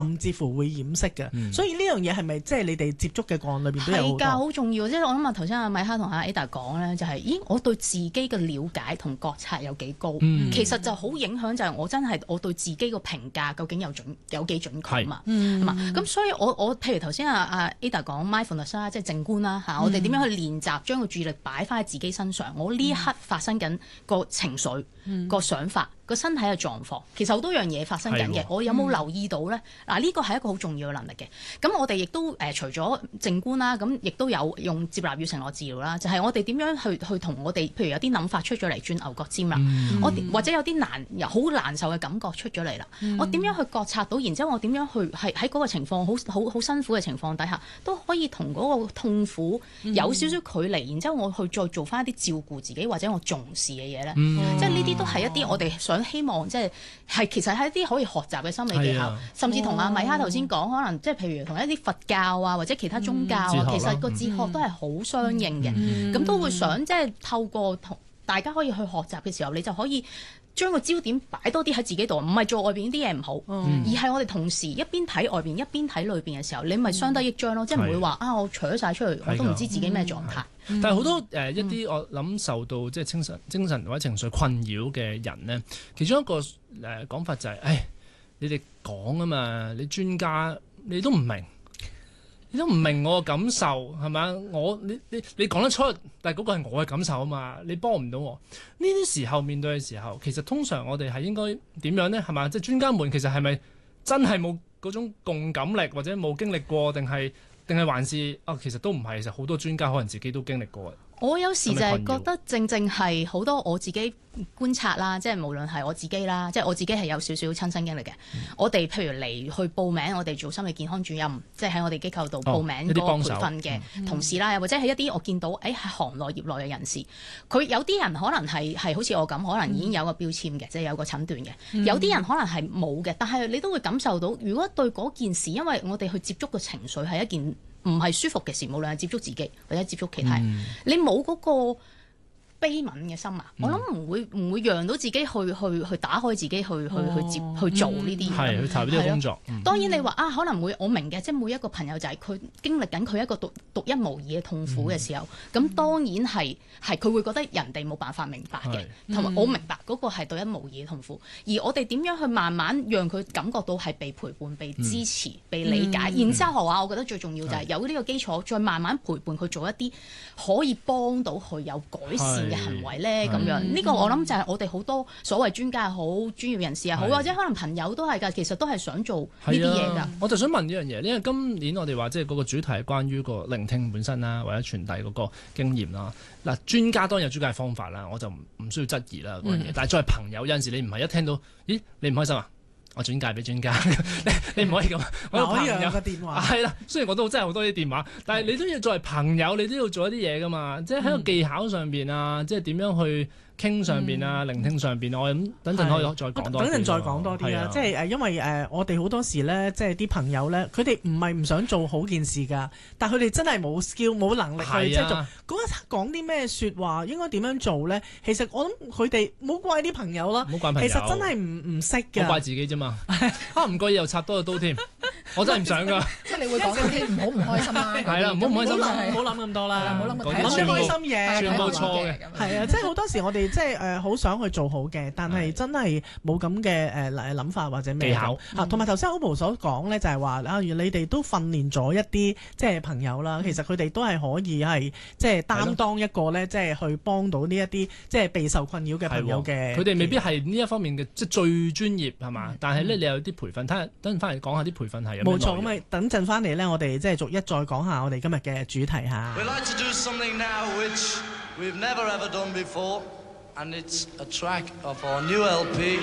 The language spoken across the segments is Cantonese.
甚至乎會掩飾嘅。所以呢樣嘢係咪即係你哋接觸嘅個案裏邊都有好多？ 係㗎，好重要。即係我諗頭先阿米哈同阿 Ada 講咧，就係我對自己嘅了解同覺察有幾高，其實就好影響就係我對自己個評價究竟有幾準確嘛，係嘛？咁所以我譬如頭先阿 Ada 講 mindfulness 啦，即係靜觀啦嚇，我哋點樣去練習將個注意力擺翻喺自己身上？我呢一刻發生緊個情緒、個想法、個身體嘅狀況，其實好多樣嘢發生緊嘅。我有冇留意到咧？嗱，呢個係一個好重要嘅能力嘅。咁我哋亦都除咗靜觀啦，咁亦都有用接納與承諾治療啦。就係我哋點樣去同我哋，譬如有啲諗法出咗嚟轉牛角尖啦，或者有啲好難受嘅感覺出咗嚟啦，我點樣去覺察到？然之後我點樣去喺嗰個情況好辛苦嘅情況底下，都可以同嗰個痛苦有少少距離。然之後我去再做翻一啲照顧自己或者我重視嘅嘢咧，即係呢啲都係一啲我哋希望其實係一啲可以學習嘅心理技巧，甚至同阿米哈頭先講，可能即係譬如同一啲佛教啊或者其他宗教啊，其實個哲學都係好相應嘅，咁都會想即係透過同大家可以去學習嘅時候，你就可以將個焦點擺多啲喺自己度，唔係做外邊啲嘢唔好，而係我哋同時一邊睇外邊一邊睇裏邊嘅時候，你咪相得益彰咯，即係唔會話我除咗晒出嚟，我都唔知自己咩狀態。 但係好多一啲我諗受到即係精神或者情緒困擾嘅人呢，其中一個講法就係，你哋講啊嘛，你專家你都唔明。你都唔明我嘅感受係咪？你講得出，但係嗰個係我嘅感受啊嘛，你幫唔到我。呢啲時候面對嘅時候，其實通常我哋係應該點樣呢？係嘛？即係專家們其實係咪真係冇嗰種共感力，或者冇經歷過，定係還是其實都唔係。其實好多專家可能自己都經歷過。 我有時就係覺得正係好多我自己觀察啦，即係無論係我自己啦，即係我自己係有少少親身經歷嘅。我哋譬如嚟去報名，我哋做心理健康主任，即係喺我哋機構度報名嗰個培訓嘅同事啦，或者係一啲我見到喺行內業內嘅人士，佢有啲人可能係好似我咁，可能已經有個標籤嘅，即係有個診斷嘅。有啲人可能係冇嘅，但係你都會感受到，如果對嗰件事，因為我哋去接觸嘅情緒係一件唔係舒服嘅事，無論係接觸自己或者接觸其他人，你冇嗰個悲憫嘅心啊，我諗唔會讓到自己去打開自己去做呢啲嘢， 去投入呢個工作。 當然你話可能我明嘅，即係每一個朋友就係佢經歷緊佢一個獨一無二嘅痛苦嘅時候，咁當然係佢會覺得人哋冇辦法明白嘅，同埋我明白嗰個係獨一無二嘅痛苦。而我哋點樣去慢慢讓佢感覺到係被陪伴、被支持、被理解，然之後我覺得最重要就係有呢個基礎，再慢慢陪伴佢做一啲可以幫到佢有改善嘅行為咧，咁樣呢個我諗就係我哋好多所謂專家又好、專業人士又好，或者可能朋友都係㗎，其實都係想做呢啲嘢㗎。 我就想問呢樣嘢，因為今年我哋話即係嗰個主題係關於個聆聽本身啦，或者傳遞嗰個經驗啦。嗱，專家當然有專家嘅方法啦，我就唔需要質疑啦嗰樣嘢。但係作為朋友有陣時你唔係一聽到，咦你唔開心啊？我轉介俾專家，你唔可以咁。我可以有個電話。係啦，雖然我都真係好多啲電話，但係你都要作為朋友，你都要做一啲嘢㗎嘛。即係喺個技巧上邊啊，即係點樣去傾上邊啊，聆聽上邊啊，我諗等陣可以再講多啲。 等陣再講多啲啦，即係因為我哋好多時咧，即係啲朋友咧，佢哋唔係唔想做好件事㗎，但係佢哋真係冇 skill 冇能力去即係做。嗰一講啲咩説話，應該點樣做咧？其實我諗佢哋唔好怪啲朋友啦， 唔好怪朋友， 其實真係唔識㗎。 我怪自己啫嘛，唔覺意又插多個刀添，我真係唔想㗎。 即係你會講嗰啲唔好唔開心啦。 係啦，唔好唔開心， 唔好諗咁多啦， 唔好諗啲開心嘢， 全部錯嘅。 係啊，即係好多時我哋即係好想去做好嘅，但係真係冇咁嘅諗法或者咩技巧。 同埋頭先 Obo 所講咧，就係話你哋都訓練咗一啲即係朋友啦，其實佢哋都係可以係即係擔當一個咧，即係去幫到呢一啲即係備受困擾嘅朋友嘅。 佢哋未必係呢一方面嘅即係最專業係嘛，但係咧你有啲培訓，睇下等陣翻嚟講下啲培訓係有咩內容。冇錯，咁咪等陣翻嚟咧，我哋即係逐一再講下我哋今日嘅主題嚇。 We like to do something now which we've never ever done before, and it's a track of our new LP.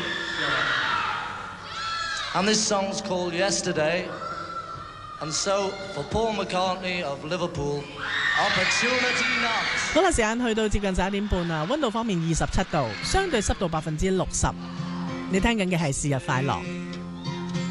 And this song's called Yesterday. And so, for Paul McCartney of Liverpool, Opportunity Knocks. 好啦，時間去到接近11點半啦，溫度方面27度，相對濕度60%。你聽緊嘅係是日快樂。